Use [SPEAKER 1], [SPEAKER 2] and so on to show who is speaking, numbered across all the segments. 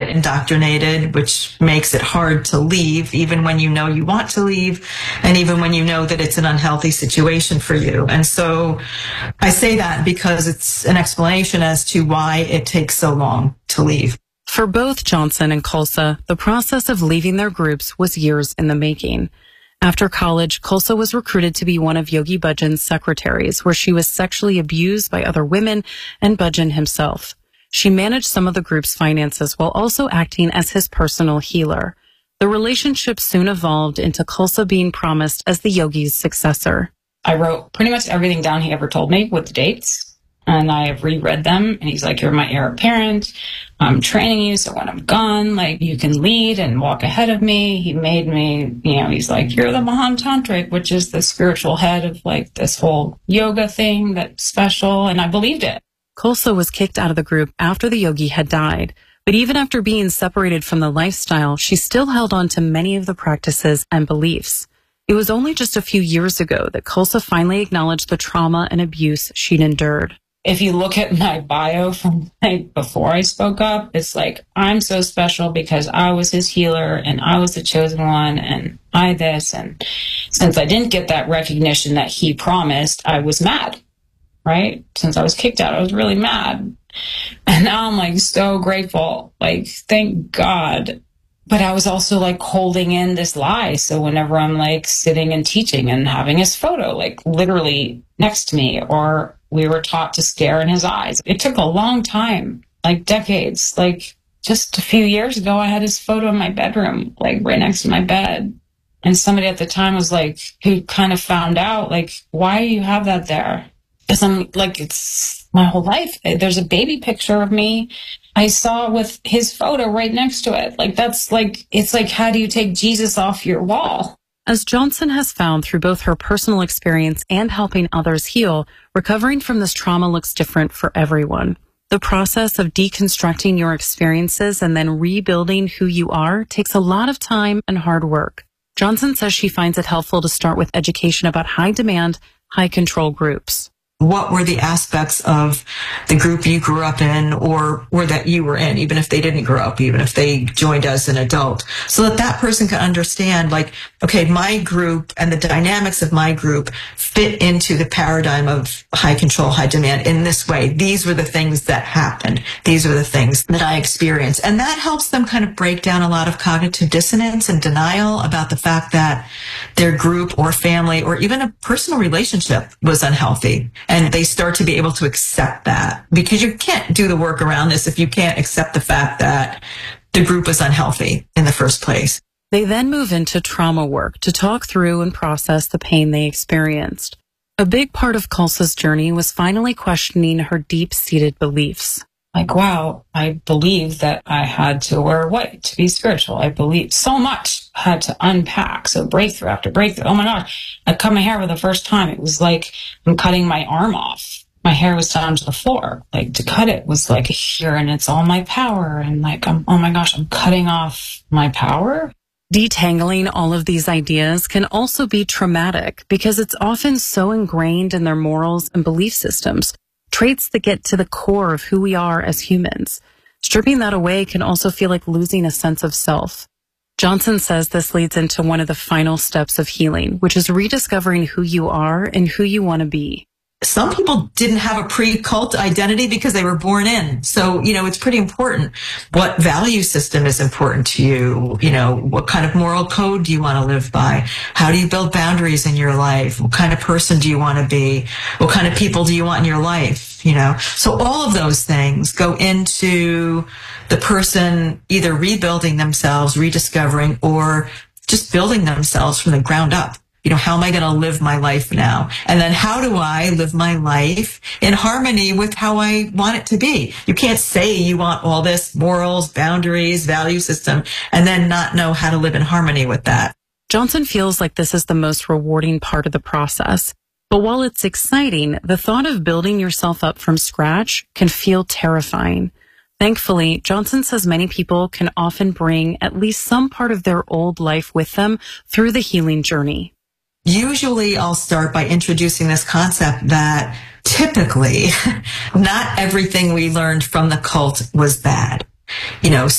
[SPEAKER 1] get indoctrinated, which makes it hard to leave, even when you know you want to leave, and even when you know that it's an unhealthy situation for you. And so I say that because it's an explanation as to why it takes so long to leave.
[SPEAKER 2] For both Johnson and Kulsa, the process of leaving their groups was years in the making. After college, Kulsa was recruited to be one of Yogi Bhajan's secretaries, where she was sexually abused by other women and Bhajan himself. She managed some of the group's finances while also acting as his personal healer. The relationship soon evolved into Kulsa being promised as the yogi's successor.
[SPEAKER 3] I wrote pretty much everything down he ever told me with the dates. And I have reread them, and he's like, you're my heir apparent. I'm training you, so when I'm gone, like, you can lead and walk ahead of me. He made me, he's like, you're the Mahan Tantric, which is the spiritual head of, like, this whole yoga thing that's special, and I believed it.
[SPEAKER 2] Kulsa was kicked out of the group after the yogi had died, but even after being separated from the lifestyle, she still held on to many of the practices and beliefs. It was only just a few years ago that Kulsa finally acknowledged the trauma and abuse she'd endured.
[SPEAKER 3] If you look at my bio from before I spoke up, it's like, I'm so special because I was his healer and I was the chosen one and I this. And since I didn't get that recognition that he promised, I was mad, right? Since I was kicked out, I was really mad. And now I'm like so grateful, like, thank God. But I was also like holding in this lie. So whenever I'm like sitting and teaching and having his photo like literally next to me, or we were taught to stare in his eyes. It took a long time, like decades. Like just a few years ago, I had his photo in my bedroom, like right next to my bed. And somebody at the time was like, who kind of found out, like, why do you have that there? Because I'm like, it's my whole life. There's a baby picture of me I saw with his photo right next to it. Like, that's like, it's like, how do you take Jesus off your wall?
[SPEAKER 2] As Johnson has found through both her personal experience and helping others heal, recovering from this trauma looks different for everyone. The process of deconstructing your experiences and then rebuilding who you are takes a lot of time and hard work. Johnson says she finds it helpful to start with education about high-demand, high-control groups.
[SPEAKER 1] What were the aspects of the group you grew up in or that you were in, even if they didn't grow up, even if they joined as an adult, so that that person can understand, like, okay, my group and the dynamics of my group fit into the paradigm of high control, high demand in this way. These were the things that happened. These were the things that I experienced. And that helps them kind of break down a lot of cognitive dissonance and denial about the fact that their group or family or even a personal relationship was unhealthy. And they start to be able to accept that, because you can't do the work around this if you can't accept the fact that the group was unhealthy in the first place.
[SPEAKER 2] They then move into trauma work to talk through and process the pain they experienced. A big part of Kulsa's journey was finally questioning her deep-seated beliefs.
[SPEAKER 3] Like, wow, I believed that I had to wear white to be spiritual. I believed so much I had to unpack. So breakthrough after breakthrough. Oh my gosh, I cut my hair for the first time. It was like I'm cutting my arm off. My hair was down to the floor. Like, to cut it was like here, and it's all my power. And like, oh my gosh, I'm cutting off my power.
[SPEAKER 2] Detangling all of these ideas can also be traumatic because it's often so ingrained in their morals and belief systems. Traits that get to the core of who we are as humans. Stripping that away can also feel like losing a sense of self. Johnson says this leads into one of the final steps of healing, which is rediscovering who you are and who you want to be.
[SPEAKER 1] Some people didn't have a pre-cult identity because they were born in. So, it's pretty important. What value system is important to you? What kind of moral code do you want to live by? How do you build boundaries in your life? What kind of person do you want to be? What kind of people do you want in your life? So all of those things go into the person either rebuilding themselves, rediscovering, or just building themselves from the ground up. How am I going to live my life now? And then how do I live my life in harmony with how I want it to be? You can't say you want all this morals, boundaries, value system, and then not know how to live in harmony with that.
[SPEAKER 2] Johnson feels like this is the most rewarding part of the process. But while it's exciting, the thought of building yourself up from scratch can feel terrifying. Thankfully, Johnson says many people can often bring at least some part of their old life with them through the healing journey.
[SPEAKER 1] Usually I'll start by introducing this concept that typically not everything we learned from the cult was bad. So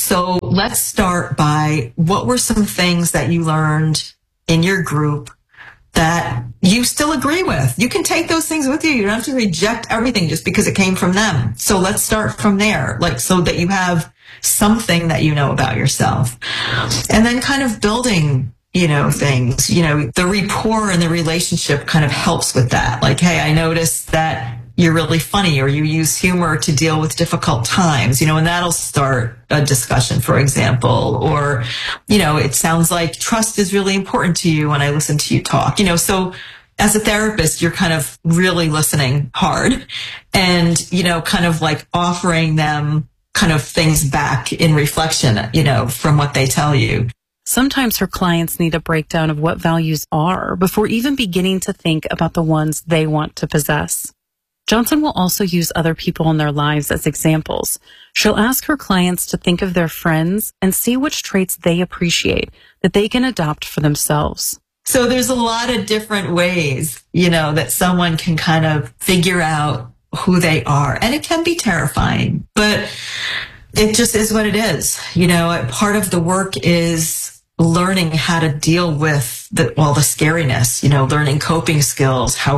[SPEAKER 1] let's start by, what were some things that you learned in your group that you still agree with? You can take those things with you. You don't have to reject everything just because it came from them. So let's start from there, so that you have something that you know about yourself. And then kind of building, things, the rapport and the relationship kind of helps with that. Like, hey, I noticed that you're really funny, or you use humor to deal with difficult times, and that'll start a discussion, for example. Or, it sounds like trust is really important to you when I listen to you talk, so as a therapist, you're kind of really listening hard and, kind of like offering them kind of things back in reflection, from what they tell you.
[SPEAKER 2] Sometimes her clients need a breakdown of what values are before even beginning to think about the ones they want to possess. Johnson will also use other people in their lives as examples. She'll ask her clients to think of their friends and see which traits they appreciate that they can adopt for themselves.
[SPEAKER 1] So there's a lot of different ways, that someone can kind of figure out who they are. And it can be terrifying, but it just is what it is. Part of the work is learning how to deal with the scariness, learning coping skills, how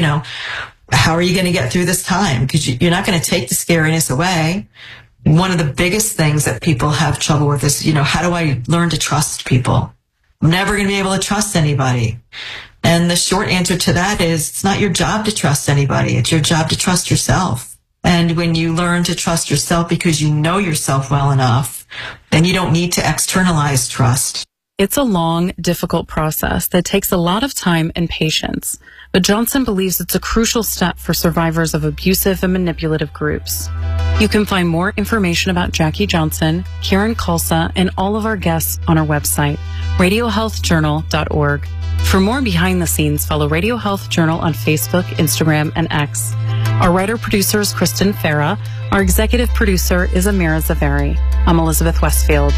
[SPEAKER 1] are you going to get through this time? Because you're not going to take the scariness away. One of the biggest things that people have trouble with is, how do I learn to trust people? I'm never going to be able to trust anybody. And the short answer to that is, it's not your job to trust anybody. It's your job to trust yourself. And when you learn to trust yourself because you know yourself well enough, then you don't need to externalize trust.
[SPEAKER 2] It's a long, difficult process that takes a lot of time and patience, but Johnson believes it's a crucial step for survivors of abusive and manipulative groups. You can find more information about Jackie Johnson, Karen Kulsa, and all of our guests on our website, radiohealthjournal.org. For more behind the scenes, follow Radio Health Journal on Facebook, Instagram, and X. Our writer-producer is Kristen Farah. Our executive producer is Amira Zaveri. I'm Elizabeth Westfield.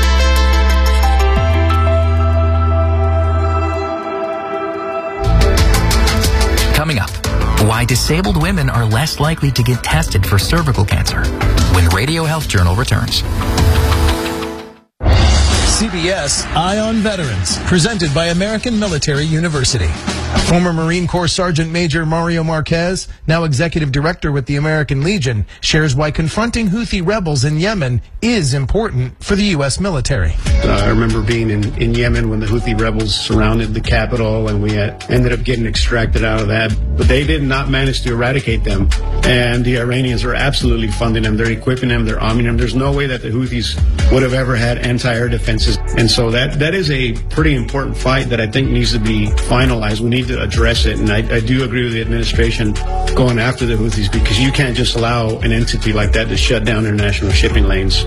[SPEAKER 4] Coming up, why disabled women are less likely to get tested for cervical cancer when Radio Health Journal returns.
[SPEAKER 5] CBS Eye on Veterans, presented by American Military University. Former Marine Corps Sergeant Major Mario Marquez, now Executive Director with the American Legion, shares why confronting Houthi rebels in Yemen is important for the U.S. military.
[SPEAKER 6] I remember being in Yemen when the Houthi rebels surrounded the capital, and we ended up getting extracted out of that. But they did not manage to eradicate them, and the Iranians are absolutely funding them. They're equipping them, they're arming them. There's no way that the Houthis would have ever had anti-air defenses. And so that is a pretty important fight that I think needs to be finalized. We need to address it, and I do agree with the administration going after the Houthis, because you can't just allow an entity like that to shut down international shipping lanes.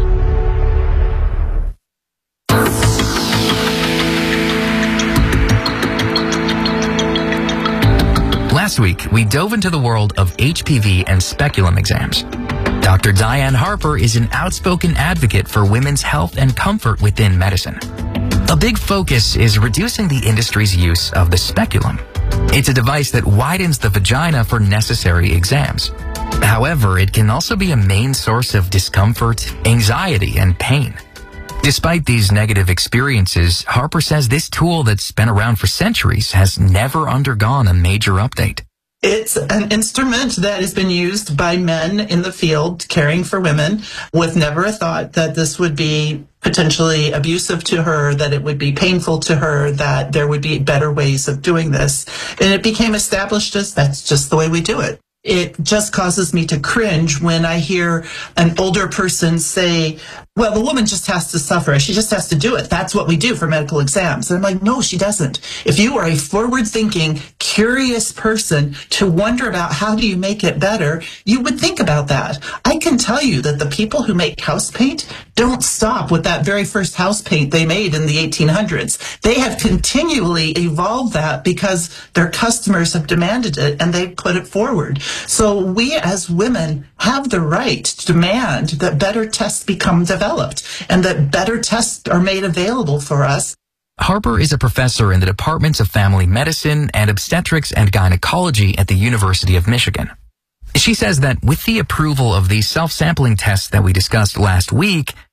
[SPEAKER 4] Last week, we dove into the world of HPV and speculum exams. Dr. Diane Harper is an outspoken advocate for women's health and comfort within medicine. A big focus is reducing the industry's use of the speculum. It's a device that widens the vagina for necessary exams. However, it can also be a main source of discomfort, anxiety, and pain. Despite these negative experiences, Harper says this tool that's been around for centuries has never undergone a major update.
[SPEAKER 7] It's an instrument that has been used by men in the field caring for women, with never a thought that this would be potentially abusive to her, that it would be painful to her, that there would be better ways of doing this. And it became established as that's just the way we do it. It just causes me to cringe when I hear an older person say, well, the woman just has to suffer. She just has to do it. That's what we do for medical exams. And I'm like, no, she doesn't. If you are a forward-thinking, curious person to wonder about how do you make it better, you would think about that. I can tell you that the people who make house paint don't stop with that very first house paint they made in the 1800s. They have continually evolved that because their customers have demanded it and they put it forward. So we as women have the right to demand that better tests become developed and that better tests are made available for us.
[SPEAKER 4] Harper is a professor in the Departments of Family Medicine and Obstetrics and Gynecology at the University of Michigan. She says that with the approval of the self-sampling tests that we discussed last week,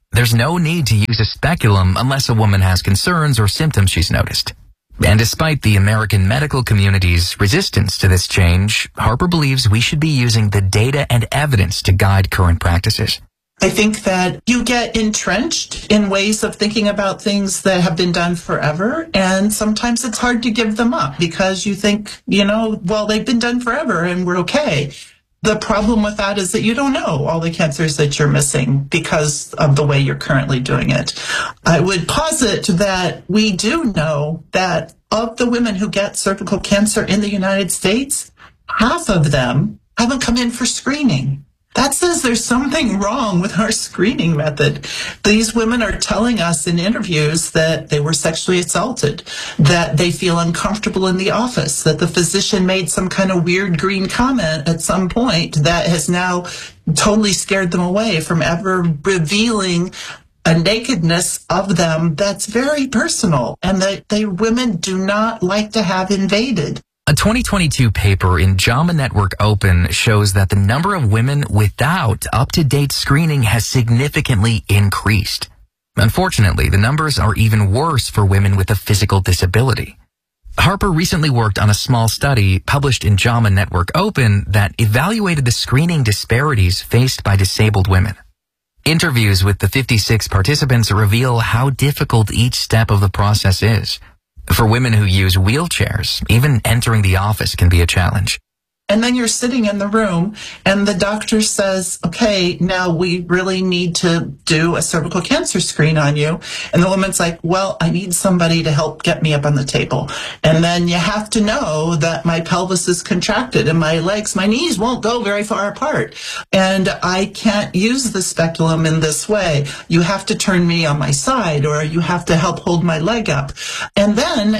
[SPEAKER 4] There's no need to use a speculum unless a woman has concerns or symptoms she's noticed. And despite the American medical community's resistance to this change, Harper believes we should be using the data and evidence to guide current practices.
[SPEAKER 7] I think that you get entrenched in ways of thinking about things that have been done forever, and sometimes it's hard to give them up because you think, well, they've been done forever and we're okay. The problem with that is that you don't know all the cancers that you're missing because of the way you're currently doing it. I would posit that we do know that of the women who get cervical cancer in the United States, half of them haven't come in for screening. That says there's something wrong with our screening method. These women are telling us in interviews that they were sexually assaulted, that they feel uncomfortable in the office, that the physician made some kind of weird green comment at some point that has now totally scared them away from ever revealing a nakedness of them that's very personal and that women do not like to have invaded.
[SPEAKER 4] A 2022 paper in JAMA Network Open shows that the number of women without up-to-date screening has significantly increased. Unfortunately, the numbers are even worse for women with a physical disability. Harper recently worked on a small study published in JAMA Network Open that evaluated the screening disparities faced by disabled women. Interviews with the 56 participants reveal how difficult each step of the process is. For women who use wheelchairs, even entering the office can be a challenge.
[SPEAKER 7] And then you're sitting in the room and the doctor says, okay, now we really need to do a cervical cancer screen on you. And the woman's like, well, I need somebody to help get me up on the table. And then you have to know that my pelvis is contracted and my legs, my knees won't go very far apart. And I can't use the speculum in this way. You have to turn me on my side or you have to help hold my leg up. And then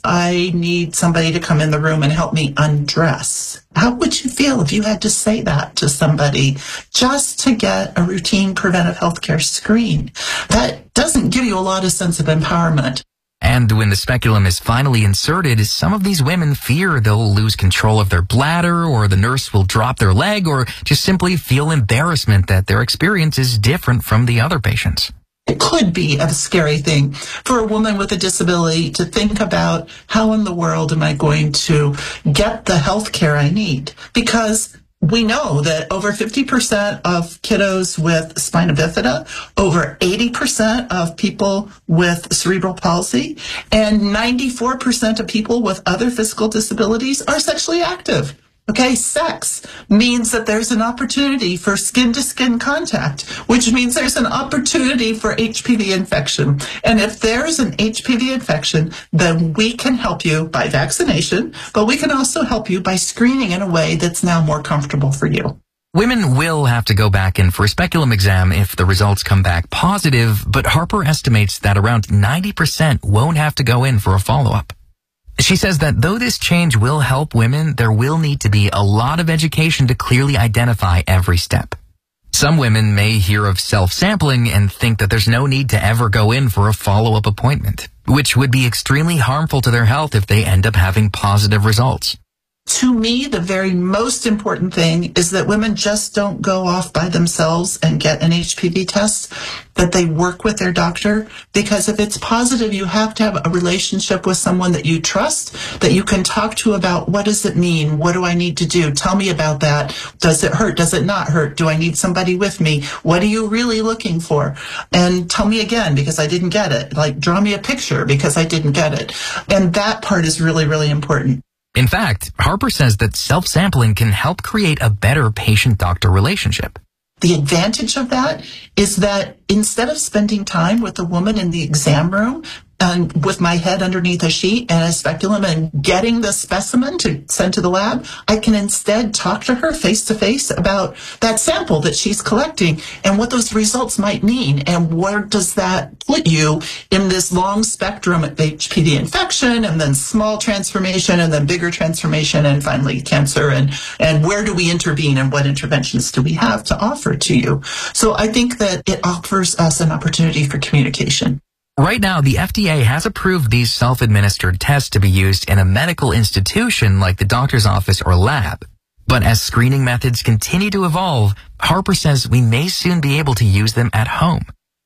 [SPEAKER 7] I need somebody to come in the room and help me undress. How would you feel if you had to say that to somebody just to get a routine preventive healthcare screen? That doesn't give you a lot of sense of empowerment.
[SPEAKER 4] And when the speculum is finally inserted, some of these women fear they'll lose control of their bladder, or the nurse will drop their leg, or just simply feel embarrassment that their experience is different from the other patients.
[SPEAKER 7] It could be a scary thing for a woman with a disability to think about how in the world am I going to get the health care I need? Because we know that over 50% of kiddos with spina bifida, over 80% of people with cerebral palsy, and 94% of people with other physical disabilities are sexually active. Okay, sex means that there's an opportunity for skin-to-skin contact, which means there's an opportunity for HPV infection. And if there's an HPV infection, then we can help you by vaccination, but we can also help you by screening in a way that's now more comfortable for you.
[SPEAKER 4] Women will have to go back in for a speculum exam if the results come back positive, but Harper estimates that around 90% won't have to go in for a follow-up. She says that though this change will help women, there will need to be a lot of education to clearly identify every step. Some women may hear of self-sampling and think that there's no need to ever go in for a follow-up appointment, which would be extremely harmful to their health if they end up having positive results.
[SPEAKER 7] To me, the very most important thing is that women just don't go off by themselves and get an HPV test, that they work with their doctor, because if it's positive, you have to have a relationship with someone that you trust, that you can talk to about what does it mean? What do I need to do? Tell me about that. Does it hurt? Does it not hurt? Do I need somebody with me? What are you really looking for? And tell me again, because I didn't get it. Like, draw me a picture because I didn't get it. And that part is really, really important.
[SPEAKER 4] In fact, Harper says that self-sampling can help create a better patient-doctor relationship.
[SPEAKER 7] The advantage of that is that instead of spending time with the woman in the exam room and with my head underneath a sheet and a speculum and getting the specimen to send to the lab, I can instead talk to her face to face about that sample that she's collecting and what those results might mean and where does that put you in this long spectrum of HPV infection and then small transformation and then bigger transformation and finally cancer, and where do we intervene and what interventions do we have to offer to you. So I think that it offers us an opportunity for communication.
[SPEAKER 4] Right now, the FDA has approved these self-administered tests to be used in a medical institution like the doctor's office or lab. But as screening methods continue to evolve, Harper says we may soon be able to use them at home.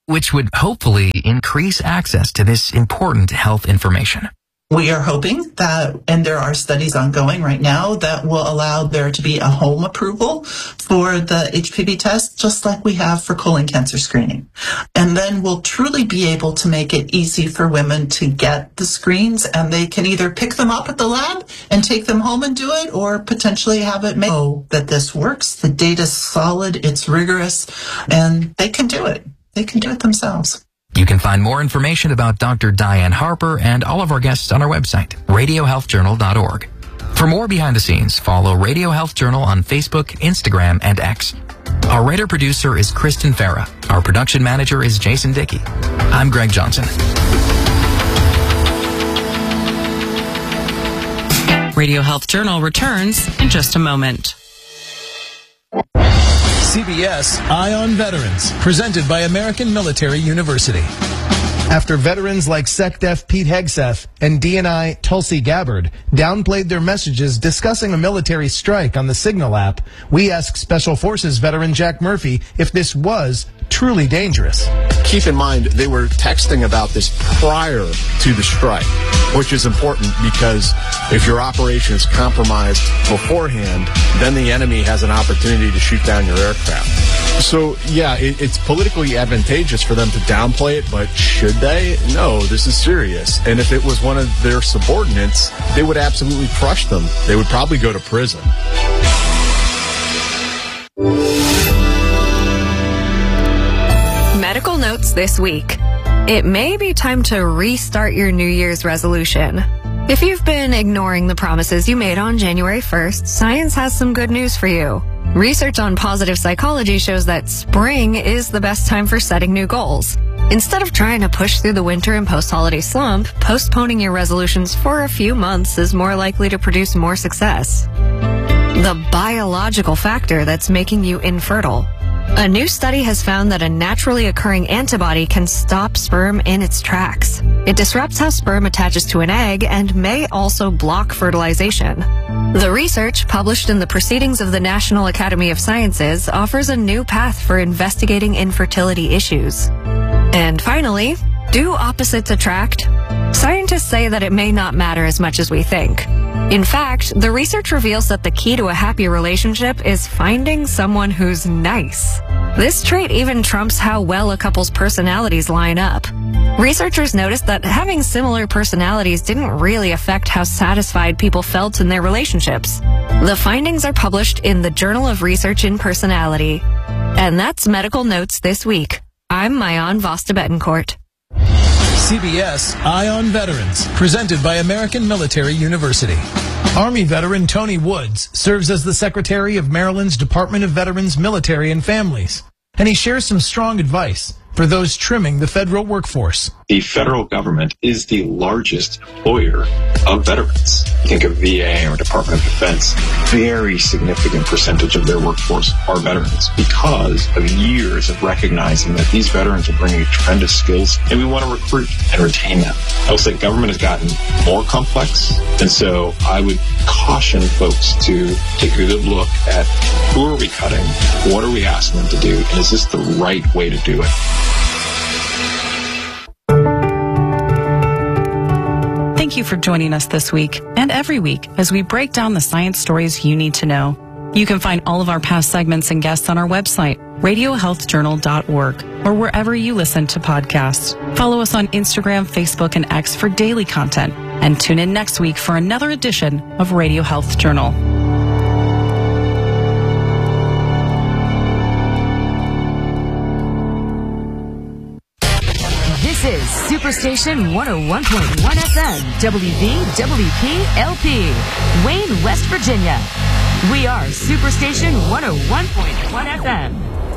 [SPEAKER 4] which would hopefully increase access to this important health information.
[SPEAKER 7] We are hoping that, and there are studies ongoing right now, that will allow there to be a home approval for the HPV test, just like we have for colon cancer screening. And then we'll truly be able to make it easy for women to get the screens, and they can either pick them up at the lab and take them home and do it, or potentially have it know that this works. The data's solid, it's rigorous, and they can do it. They can do it themselves.
[SPEAKER 4] You can find more information about Dr. Diane Harper and all of our guests on our website, radiohealthjournal.org. For more behind the scenes, follow Radio Health Journal on Facebook, Instagram, and X. Our writer-producer is Kristen Farah. Our production manager is Jason Dickey. I'm Greg Johnson.
[SPEAKER 2] Radio Health Journal returns in just a moment.
[SPEAKER 5] CBS Eye on Veterans, presented by American Military University. After veterans like SecDef Pete Hegseth and DNI Tulsi Gabbard downplayed their messages discussing a military strike on the Signal app, we asked Special Forces veteran Jack Murphy if this was truly dangerous.
[SPEAKER 8] Keep in mind, they were texting about this prior to the strike, which is important because if your operation is compromised beforehand, then the enemy has an opportunity to shoot down your aircraft. So, yeah, it's politically advantageous for them to downplay it, but should they? No, this is serious. And if it was one of their subordinates, they would absolutely crush them. They would probably go to prison.
[SPEAKER 9] Medical notes this week. It may be time to restart your New Year's resolution. If you've been ignoring the promises you made on January 1st, science has some good news for you. Research on positive psychology shows that spring is the best time for setting new goals. Instead of trying to push through the winter and post-holiday slump, postponing your resolutions for a few months is more likely to produce more success. The biological factor that's making you infertile. A new study has found that a naturally occurring antibody can stop sperm in its tracks. It disrupts how sperm attaches to an egg and may also block fertilization. The research, published in the Proceedings of the National Academy of Sciences, offers a new path for investigating infertility issues. And finally, do opposites attract? Scientists say that it may not matter as much as we think. In fact, the research reveals that the key to a happy relationship is finding someone who's nice. This trait even trumps how well a couple's personalities line up. Researchers noticed that having similar personalities didn't really affect how satisfied people felt in their relationships. The findings are published in the Journal of Research in Personality. And that's Medical Notes this week. I'm Mayan Vasta Betancourt.
[SPEAKER 5] CBS Eye on Veterans, presented by American Military University. Army veteran Tony Woods serves as the Secretary of Maryland's Department of Veterans, Military, and Families, and he shares some strong advice for those trimming the federal workforce.
[SPEAKER 10] The federal government is the largest employer of veterans. Think of VA or Department of Defense. Very significant percentage of their workforce are veterans because of years of recognizing that these veterans are bringing tremendous skills and we want to recruit and retain them. I will say government has gotten more complex, and so I would caution folks to take a good look at who are we cutting, what are we asking them to do, and is this the right way to do it?
[SPEAKER 2] Thank you for joining us this week and every week as we break down the science stories you need to know. You can find all of our past segments and guests on our website, radiohealthjournal.org, or wherever you listen to podcasts. Follow us on Instagram, Facebook, and X for daily content, and tune in next week for another edition of Radio Health Journal.
[SPEAKER 11] This is Superstation 101.1 FM, WVWP-LP, Wayne, West Virginia. We are Superstation 101.1 FM.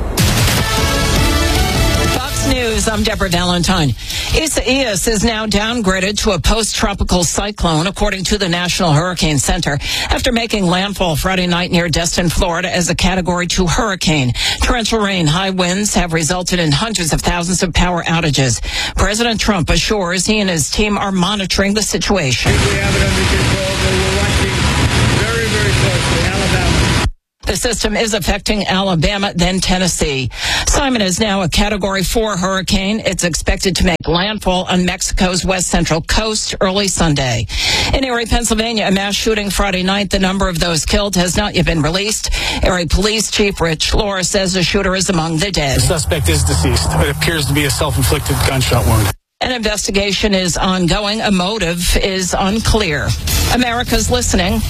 [SPEAKER 12] Fox News, I'm Deborah Valentine. Isaias is now downgraded to a post-tropical cyclone, according to the National Hurricane Center, after making landfall Friday night near Destin, Florida, as a Category 2 hurricane. Torrential rain, high winds have resulted in hundreds of thousands of power outages. President Trump assures he and his team are monitoring the situation.
[SPEAKER 13] We have it under control, but we're watching very, very closely. Alabama.
[SPEAKER 12] The system is affecting Alabama, then Tennessee. Simon is now a Category 4 hurricane. It's expected to make landfall on Mexico's west central coast early Sunday. In Erie, Pennsylvania, a mass shooting Friday night. The number of those killed has not yet been released. Erie Police Chief Rich Lohr says the shooter is among the dead.
[SPEAKER 13] The suspect is deceased. It appears to be a self-inflicted gunshot wound.
[SPEAKER 12] An investigation is ongoing. A motive is unclear. America's listening.